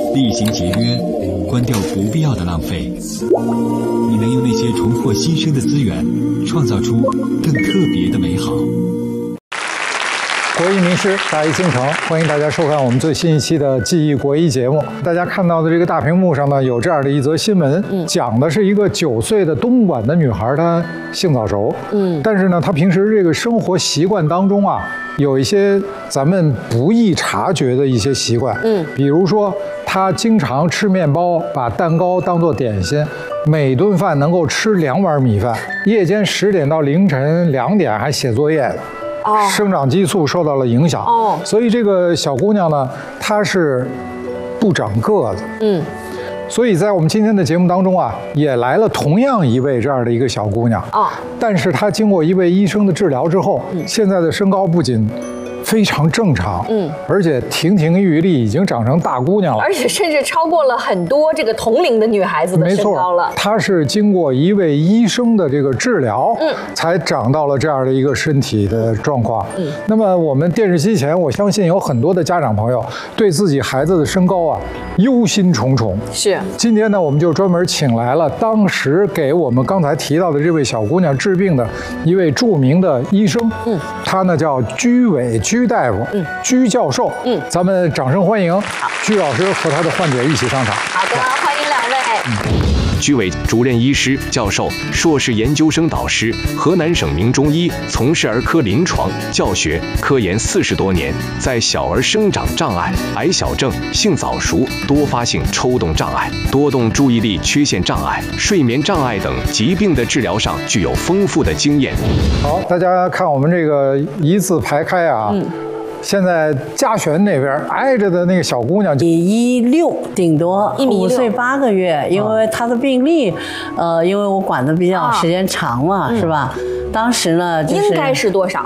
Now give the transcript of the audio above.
厉行节约，关掉不必要的浪费。你能用那些重获新生的资源，创造出更特别的美好。 国医名师大医倾城，欢迎大家收看我们最新一期的记忆国医节目。大家看到的这个大屏幕上呢，有这样的一则新闻，讲的是一个9岁的东莞的女孩，她性早熟，但是呢，她平时这个生活习惯当中啊，有一些咱们不易察觉的一些习惯，比如说她经常吃面包，把蛋糕当做点心，每顿饭能够吃2碗米饭，夜间10点到凌晨2点还写作业。生长激素受到了影响，所以这个小姑娘呢，她是不长个子，所以在我们今天的节目当中啊，也来了同样一位这样的一个小姑娘，但是她经过一位医生的治疗之后，现在的身高不仅非常正常，而且亭亭玉立，已经长成大姑娘了， 而且甚至超过了很多这个同龄的女孩子的身高了。 她是经过一位医生的这个治疗，才长到了这样的一个身体的状况。那么我们电视机前，我相信有很多的家长朋友对自己孩子的身高啊忧心忡忡。 是， 今天呢，我们就专门请来了当时给我们刚才提到的这位小姑娘治病的一位著名的医生，他呢叫居伟居大夫，居教授，咱们掌声欢迎居老师和他的患者一起上场。 好的，欢迎2位。 居伟，主任医师、教授、硕士研究生导师，河南省名中医，从事儿科临床、教学、科研40多年，在小儿生长障碍、矮小症、性早熟、多发性抽动障碍、多动注意力缺陷障碍、睡眠障碍等疾病的治疗上具有丰富的经验。 好，大家看我们这个一字排开啊。现在嘉泉那边挨着的那个小姑娘 ，1.16顶多 ，1.16，5 岁8个月。因为她的病历，因为我管的比较时间长嘛，是吧？当时呢，就是应该是多少？